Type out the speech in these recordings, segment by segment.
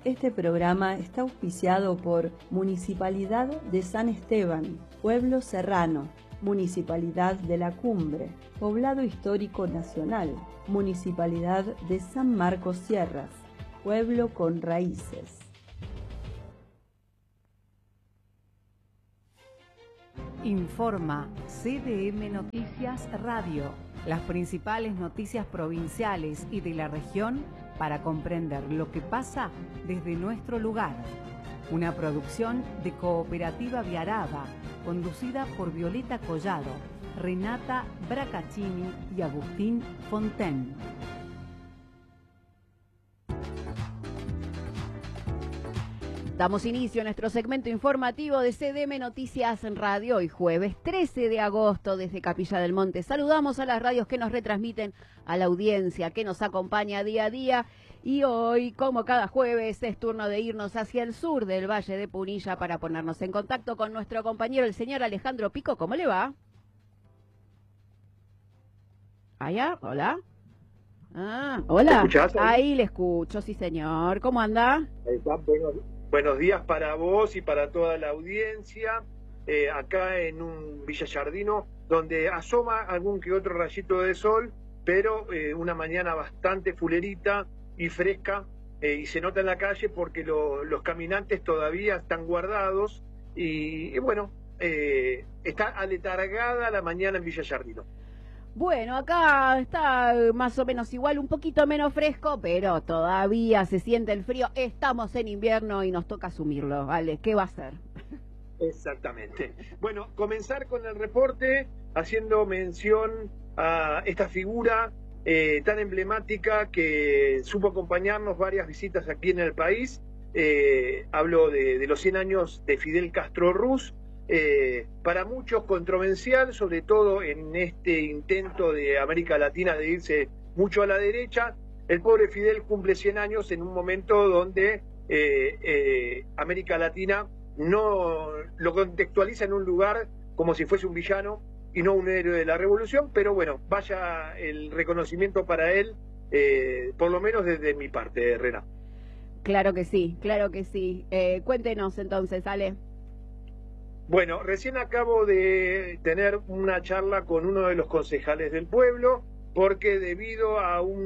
Este programa está auspiciado por Municipalidad de San Esteban, Pueblo Serrano, Municipalidad de la Cumbre, Poblado Histórico Nacional, Municipalidad de San Marcos Sierras, Pueblo con Raíces. Informa CDM Noticias Radio, las principales noticias provinciales y de la región para comprender lo que pasa desde nuestro lugar. Una producción de Cooperativa Viarada, conducida por Violeta Collado, Renata Bracaccini y Agustín Fonten. Damos inicio a nuestro segmento informativo de CDM Noticias Radio, hoy jueves 13 de agosto desde Capilla del Monte. Saludamos a las radios que nos retransmiten, a la audiencia que nos acompaña día a día. Y hoy, como cada jueves, es turno de irnos hacia el sur del Valle de Punilla para ponernos en contacto con nuestro compañero, el señor Alejandro Pico. ¿Cómo le va? ¿Allá? ¿Hola? Ah, hola. ¿Escuchás ahí? Ahí le escucho, sí señor. ¿Cómo anda? Ahí está. Buenos días para vos y para toda la audiencia, acá en un Villa Giardino, donde asoma algún que otro rayito de sol, pero una mañana bastante fulerita y fresca, y se nota en la calle porque los caminantes todavía están guardados, y bueno, está aletargada la mañana en Villa Giardino. Bueno, acá está más o menos igual, un poquito menos fresco, pero todavía se siente el frío. Estamos en invierno y nos toca asumirlo, ¿vale? ¿Qué va a ser? Exactamente. Bueno, comenzar con el reporte haciendo mención a esta figura tan emblemática que supo acompañarnos varias visitas aquí en el país. Hablo de los 100 años de Fidel Castro Ruz. Para muchos controversial, sobre todo en este intento de América Latina de irse mucho a la derecha. El pobre Fidel cumple 100 años en un momento donde América Latina no lo contextualiza en un lugar como si fuese un villano y no un héroe de la revolución, pero bueno, vaya el reconocimiento para él, por lo menos desde mi parte, Rena. Claro que sí, claro que sí. Cuéntenos entonces, Ale. Bueno, recién acabo de tener una charla con uno de los concejales del pueblo, porque debido a un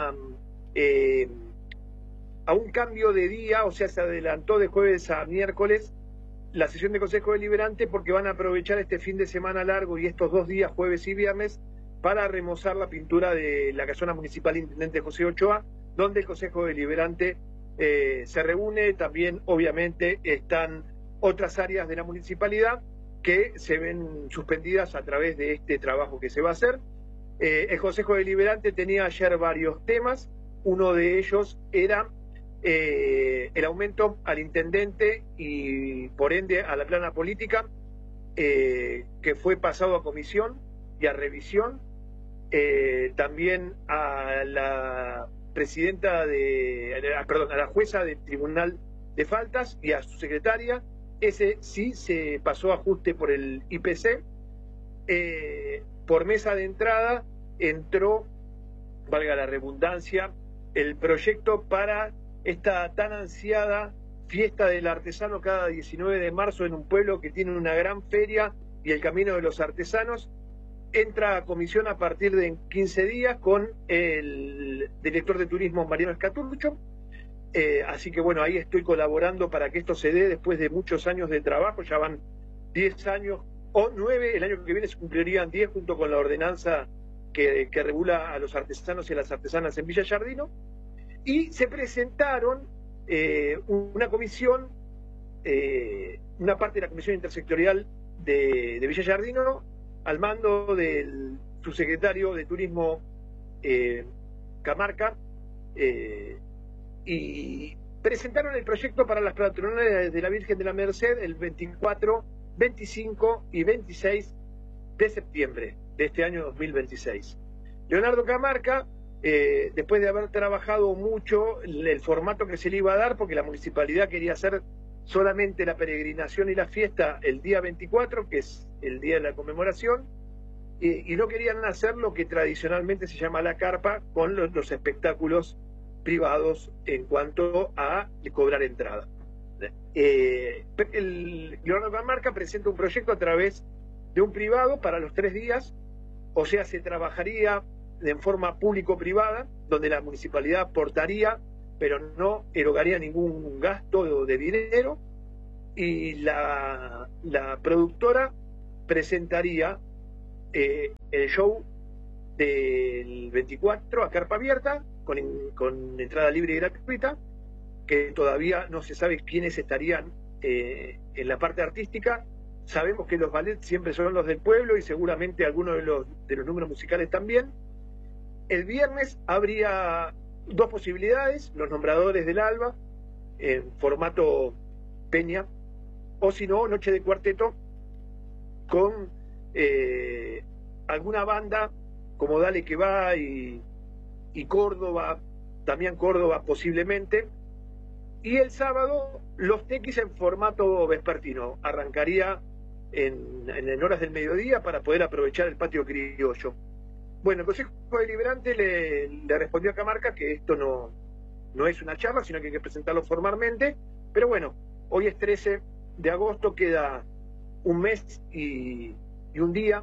cambio de día, o sea, se adelantó de jueves a miércoles la sesión de Consejo Deliberante, porque van a aprovechar este fin de semana largo y estos 2 días, jueves y viernes, para remozar la pintura de la casona municipal Intendente José Ochoa, donde el Consejo Deliberante se reúne. También, obviamente, están otras áreas de la municipalidad que se ven suspendidas a través de este trabajo que se va a hacer. El Consejo Deliberante tenía ayer varios temas. Uno de ellos era el aumento al intendente y por ende a la plana política, que fue pasado a comisión y a revisión. También a la presidenta a la jueza del Tribunal de Faltas y a su secretaria. Ese sí se pasó a ajuste por el IPC. Por mesa de entrada entró, valga la redundancia, el proyecto para esta tan ansiada fiesta del artesano cada 19 de marzo en un pueblo que tiene una gran feria y el Camino de los Artesanos. Entra a comisión a partir de 15 días con el director de turismo Mariano Escaturcho. Así que bueno, ahí estoy colaborando para que esto se dé después de muchos años de trabajo. Ya van 10 años o 9, el año que viene se cumplirían 10 junto con la ordenanza que regula a los artesanos y a las artesanas en Villa Giardino. Y se presentaron una comisión, una parte de la comisión intersectorial de Villa Giardino, al mando del subsecretario de Turismo Camarca, y presentaron el proyecto para las patronales de la Virgen de la Merced el 24, 25 y 26 de septiembre de este año 2026. Leonardo Camarca, después de haber trabajado mucho el formato que se le iba a dar, porque la municipalidad quería hacer solamente la peregrinación y la fiesta el día 24, que es el día de la conmemoración, y no querían hacer lo que tradicionalmente se llama la carpa, con los espectáculos privados en cuanto a cobrar entrada. Leonardo Cajamarca presenta un proyecto a través de un privado para los 3 días, o sea, se trabajaría en forma público-privada, donde la municipalidad aportaría, pero no erogaría ningún gasto de dinero, y la productora presentaría el show del 24 a carpa abierta, con entrada libre y gratuita, que todavía no se sabe quiénes estarían en la parte artística. Sabemos que los ballets siempre son los del pueblo y seguramente algunos de los números musicales también. El viernes habría 2 posibilidades: los nombradores del Alba en formato peña, o si no, noche de cuarteto con alguna banda como Dale que va y Córdoba, también Córdoba posiblemente. Y el sábado los tequis en formato vespertino, arrancaría en horas del mediodía para poder aprovechar el patio criollo. Bueno, el Consejo Deliberante le respondió a Cajamarca que esto no es una charla, sino que hay que presentarlo formalmente. Pero bueno, hoy es 13 de agosto, queda un mes y un día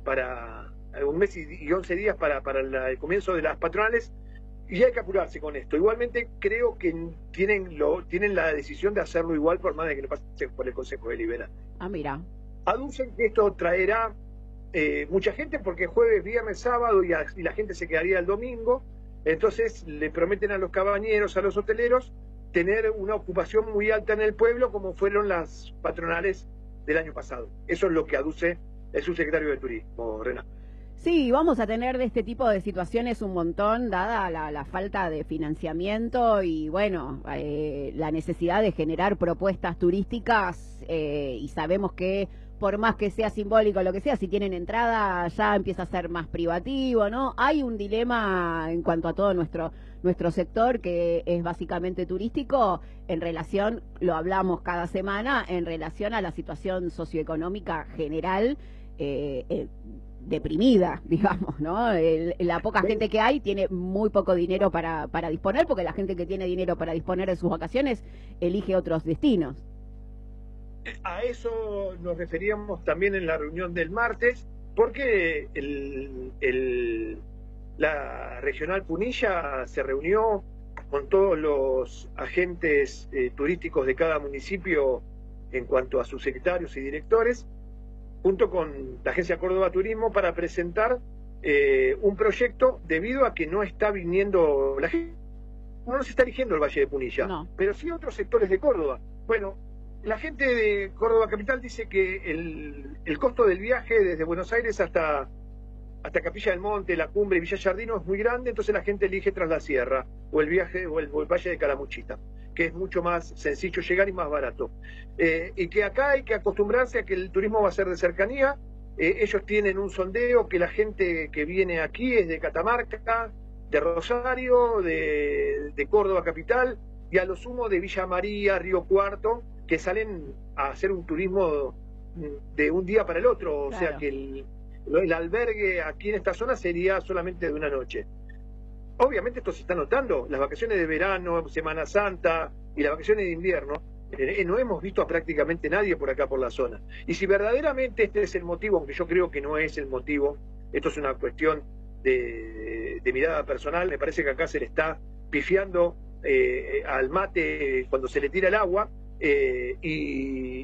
un mes y 11 días para el comienzo de las patronales, y hay que apurarse con esto. Igualmente creo que tienen la decisión de hacerlo igual, por más de que no pase por el Consejo Deliberante. Ah, mira. Aducen que esto traerá mucha gente, porque jueves, viernes, sábado y la gente se quedaría el domingo. Entonces le prometen a los cabañeros, a los hoteleros, tener una ocupación muy alta en el pueblo, como fueron las patronales del año pasado. Eso es lo que aduce el subsecretario de Turismo, Renato. Sí, vamos a tener de este tipo de situaciones un montón, dada la falta de financiamiento y, bueno, la necesidad de generar propuestas turísticas, y sabemos que por más que sea simbólico lo que sea, si tienen entrada ya empieza a ser más privativo, ¿no? Hay un dilema en cuanto a todo nuestro sector, que es básicamente turístico, en relación, lo hablamos cada semana, en relación a la situación socioeconómica general, deprimida, digamos, ¿no? La poca gente que hay tiene muy poco dinero para disponer, porque la gente que tiene dinero para disponer de sus vacaciones elige otros destinos. A eso nos referíamos también en la reunión del martes, porque la Regional Punilla se reunió con todos los agentes turísticos de cada municipio en cuanto a sus secretarios y directores, junto con la Agencia Córdoba Turismo, para presentar un proyecto, debido a que no está viniendo la gente, no se está eligiendo el Valle de Punilla, no, pero sí otros sectores de Córdoba. Bueno, la gente de Córdoba Capital dice que el costo del viaje desde Buenos Aires hasta Capilla del Monte, La Cumbre y Villa Yardino es muy grande, entonces la gente elige Tras la Sierra, o el viaje o el Valle de Calamuchita, que es mucho más sencillo llegar y más barato. Y que acá hay que acostumbrarse a que el turismo va a ser de cercanía. Ellos tienen un sondeo que la gente que viene aquí es de Catamarca, de Rosario, de Córdoba Capital, y a lo sumo de Villa María, Río Cuarto, que salen a hacer un turismo de un día para el otro, o sea que el albergue aquí en esta zona sería solamente de una noche. Obviamente esto se está notando, las vacaciones de verano, Semana Santa y las vacaciones de invierno, no hemos visto a prácticamente nadie por acá por la zona. Y si verdaderamente este es el motivo, aunque yo creo que no es el motivo, esto es una cuestión de mirada personal, me parece que acá se le está pifiando al mate cuando se le tira el agua, y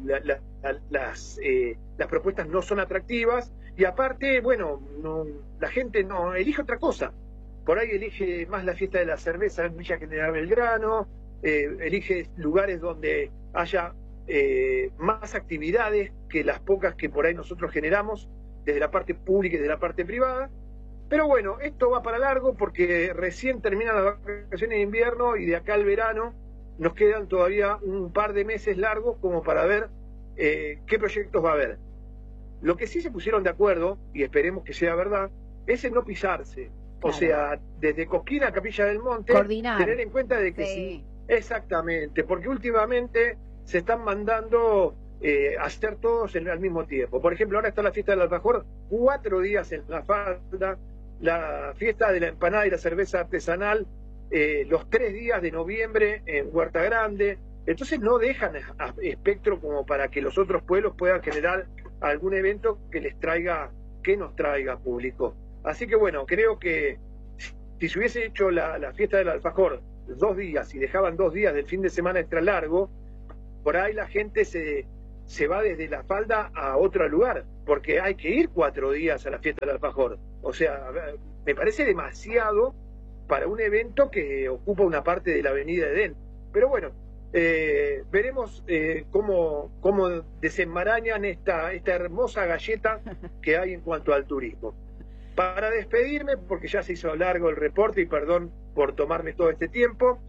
las propuestas no son atractivas, y aparte, bueno, la gente no elige otra cosa. Por ahí elige más la fiesta de la cerveza en Villa General Belgrano, elige lugares donde haya más actividades que las pocas que por ahí nosotros generamos desde la parte pública y desde la parte privada. Pero bueno, esto va para largo, porque recién terminan las vacaciones de invierno y de acá al verano nos quedan todavía un par de meses largos como para ver qué proyectos va a haber. Lo que sí se pusieron de acuerdo, y esperemos que sea verdad, es el no pisarse. Claro. O sea, desde Cosquín a Capilla del Monte, coordinar, tener en cuenta de que sí, exactamente, porque últimamente se están mandando a hacer todos al mismo tiempo. Por ejemplo, ahora está la fiesta del alfajor, 4 días en La Falda, la fiesta de la empanada y la cerveza artesanal los 3 días de noviembre en Huerta Grande. Entonces no dejan espectro como para que los otros pueblos puedan generar algún evento que nos traiga público. Así que bueno, creo que si se hubiese hecho la fiesta del alfajor 2 días y dejaban 2 días del fin de semana extra largo, por ahí la gente se va desde La Falda a otro lugar, porque hay que ir 4 días a la fiesta del alfajor. O sea, me parece demasiado para un evento que ocupa una parte de la avenida Edén. Pero bueno, veremos cómo desenmarañan esta hermosa galleta que hay en cuanto al turismo. Para despedirme, porque ya se hizo largo el reporte y perdón por tomarme todo este tiempo,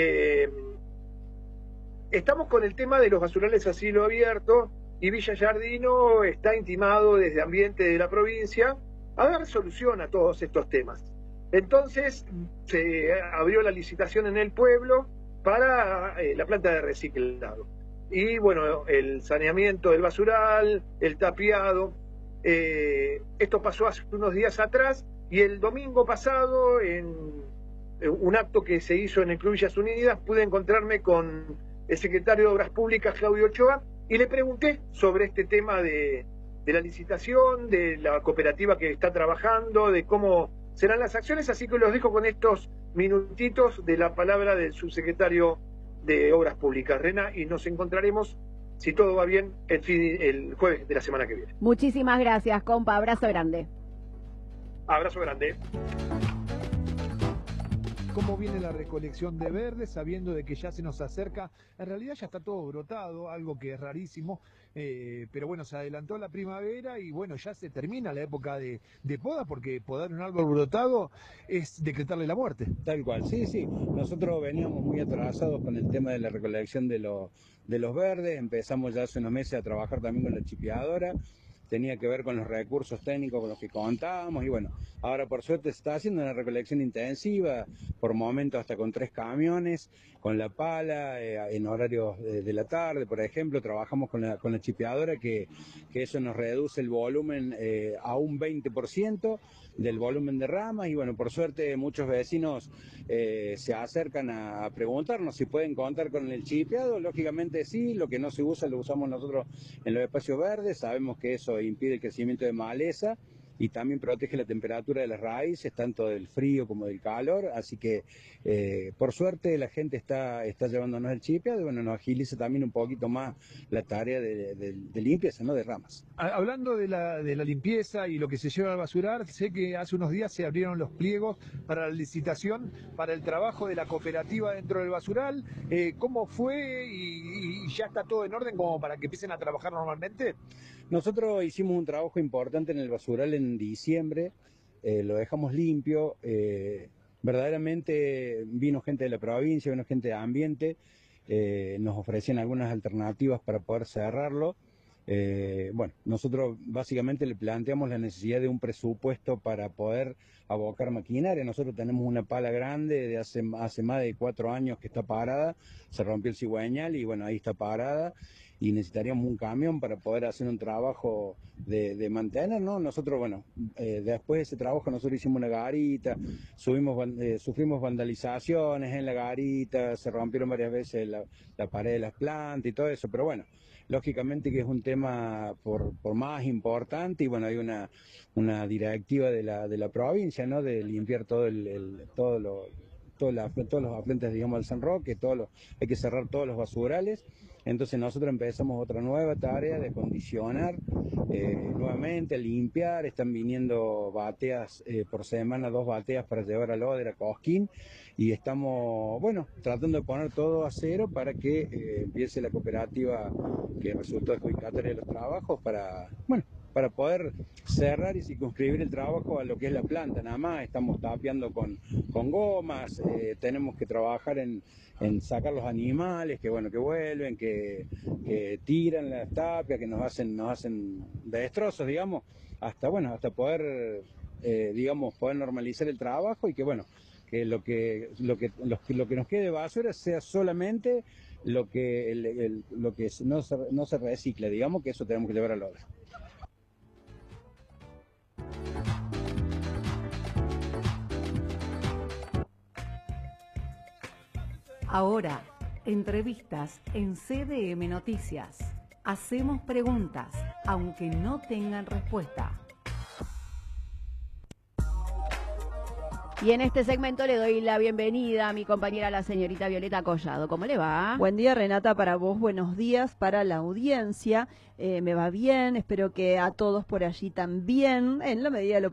estamos con el tema de los basurales a cielo abierto y Villa Giardino está intimado desde Ambiente de la provincia a dar solución a todos estos temas. Entonces se abrió la licitación en el pueblo para la planta de reciclado. Y bueno, el saneamiento del basural, el tapiado. Esto pasó hace unos días atrás y el domingo pasado, en un acto que se hizo en el Club Villas Unidas, pude encontrarme con el secretario de Obras Públicas, Claudio Ochoa, y le pregunté sobre este tema de la licitación, de la cooperativa que está trabajando, de cómo serán las acciones, así que los dejo con estos minutitos de la palabra del subsecretario de Obras Públicas, Rena, y nos encontraremos, si todo va bien, el jueves de la semana que viene. Muchísimas gracias, compa. Abrazo grande. Abrazo grande. ¿Cómo viene la recolección de verde, sabiendo de que ya se nos acerca? En realidad ya está todo brotado, algo que es rarísimo, pero bueno, se adelantó la primavera y bueno, ya se termina la época de poda, porque podar un árbol brotado es decretarle la muerte. Tal cual, sí, sí. Nosotros veníamos muy atrasados con el tema de la recolección de los verdes, empezamos ya hace unos meses a trabajar también con la chipeadora. Tenía que ver con los recursos técnicos con los que contábamos y bueno, ahora por suerte se está haciendo una recolección intensiva, por momentos hasta con 3 camiones, con la pala, en horarios de la tarde, por ejemplo, trabajamos con la chipeadora que eso nos reduce el volumen a un 20% del volumen de ramas y bueno, por suerte muchos vecinos se acercan a preguntarnos si pueden contar con el chipeado. Lógicamente sí, lo que no se usa lo usamos nosotros en los espacios verdes, sabemos que eso impide el crecimiento de maleza y también protege la temperatura de las raíces, tanto del frío como del calor, así que por suerte la gente está llevándonos el chipeado y bueno, nos agiliza también un poquito más la tarea de limpieza, ¿no?, de ramas. Hablando de la limpieza y lo que se lleva al basurar, sé que hace unos días se abrieron los pliegos para la licitación, para el trabajo de la cooperativa dentro del basural. ¿Cómo fue y ya está todo en orden como para que empiecen a trabajar normalmente? Nosotros hicimos un trabajo importante en el basural en diciembre, lo dejamos limpio, verdaderamente vino gente de la provincia, vino gente de ambiente, nos ofrecían algunas alternativas para poder cerrarlo. Bueno, nosotros básicamente le planteamos la necesidad de un presupuesto para poder abocar maquinaria. Nosotros tenemos una pala grande de hace más de 4 años que está parada, se rompió el cigüeñal y bueno, ahí está parada y necesitaríamos un camión para poder hacer un trabajo de mantener, ¿no? Nosotros, bueno, después de ese trabajo nosotros hicimos una garita, sufrimos vandalizaciones en la garita, se rompieron varias veces la pared de las plantas y todo eso, pero bueno, lógicamente que es un tema por más importante y bueno, hay una directiva de la provincia, ¿no?, de limpiar todos los afluentes, digamos, del San Roque, hay que cerrar todos los basurales. Entonces nosotros empezamos otra nueva tarea de acondicionar nuevamente, limpiar. Están viniendo bateas por semana, 2 bateas para llevar a Loder, a Cosquín, y estamos, bueno, tratando de poner todo a cero para que empiece la cooperativa que resultó adjudicataria de los trabajos para poder cerrar y circunscribir el trabajo a lo que es la planta. Nada más estamos tapiando con gomas, tenemos que trabajar en sacar los animales que vuelven, que tiran las tapias, que nos hacen destrozos, digamos, hasta poder poder normalizar el trabajo y que bueno, que lo que nos quede de basura sea solamente lo que no se recicla, digamos, que eso tenemos que llevar a la obra. Ahora, entrevistas en CDM Noticias. Hacemos preguntas, aunque no tengan respuesta. Y en este segmento le doy la bienvenida a mi compañera, la señorita Violeta Collado. ¿Cómo le va? Buen día, Renata, para vos, buenos días para la audiencia. Me va bien, espero que a todos por allí también, en la medida de lo